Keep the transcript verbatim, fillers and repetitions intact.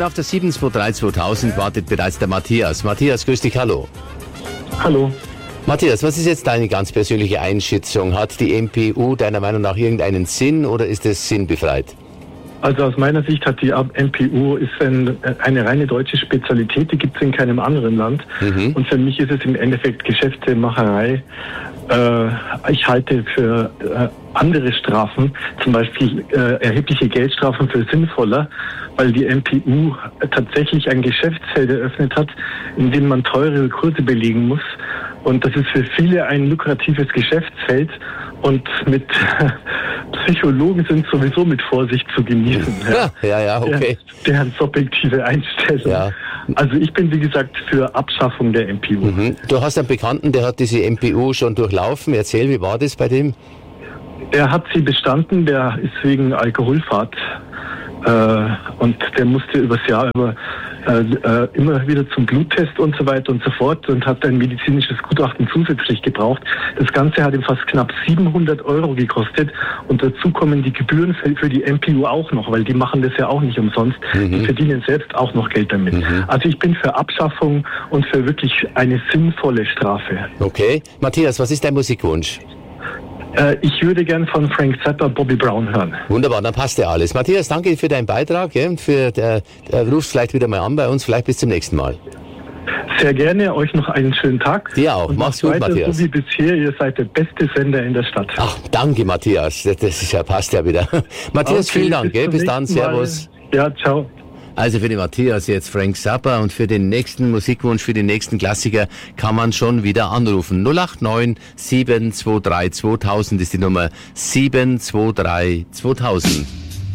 Und auf der sieben zwei drei zweitausend wartet bereits der Matthias. Matthias, grüß dich, hallo. Hallo. Matthias, was ist jetzt deine ganz persönliche Einschätzung? Hat die M P U deiner Meinung nach irgendeinen Sinn oder ist es sinnbefreit? Also aus meiner Sicht hat die M P U ist ein, eine reine deutsche Spezialität, die gibt es in keinem anderen Land. Mhm. Und für mich ist es im Endeffekt Geschäftemacherei. Äh, ich halte für äh, andere Strafen, zum Beispiel äh, erhebliche Geldstrafen, für sinnvoller, weil die M P U tatsächlich ein Geschäftsfeld eröffnet hat, in dem man teure Kurse belegen muss. Und das ist für viele ein lukratives Geschäftsfeld. Und mit Psychologen sind sowieso mit Vorsicht zu genießen. Ja, ja, ja, okay. Der, deren subjektive Einstellung. Ja. Also ich bin, wie gesagt, für Abschaffung der M P U. Mhm. Du hast einen Bekannten, der hat diese M P U schon durchlaufen. Erzähl, wie war das bei dem? Er hat sie bestanden, der ist wegen Alkoholfahrt äh, und der musste übers Jahr über äh, äh, immer wieder zum Bluttest und so weiter und so fort und hat ein medizinisches Gutachten zusätzlich gebraucht. Das Ganze hat ihm fast knapp siebenhundert Euro gekostet und dazu kommen die Gebühren für, für die M P U auch noch, weil die machen das ja auch nicht umsonst. Mhm. Die verdienen selbst auch noch Geld damit. Mhm. Also ich bin für Abschaffung und für wirklich eine sinnvolle Strafe. Okay. Matthias, was ist dein Musikwunsch? Ich würde gern von Frank Zappa Bobby Brown hören. Wunderbar, dann passt ja alles. Matthias, danke für deinen Beitrag. Ja, für der, der rufst vielleicht wieder mal an bei uns. Vielleicht bis zum nächsten Mal. Sehr gerne. Euch noch einen schönen Tag. Dir auch. Und mach's gut, weiter, Matthias. So wie bisher. Ihr seid der beste Sender in der Stadt. Ach, danke, Matthias. Das ist ja, passt ja wieder. Matthias, okay, vielen Dank. Bis, bis dann. Servus. Mal. Ja, ciao. Also für den Matthias jetzt Frank Zappa und für den nächsten Musikwunsch, für den nächsten Klassiker kann man schon wieder anrufen. null acht neun sieben zwei drei zweitausend ist die Nummer sieben zwei drei zweitausend.